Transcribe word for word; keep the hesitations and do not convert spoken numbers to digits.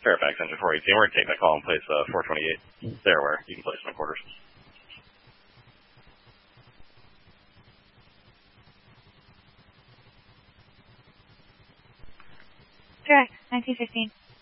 Fairfax, engine four eighteen. We're going to take that call and place uh, four twenty-eight. They're aware. You can place my quarters. Correct. nineteen fifteen.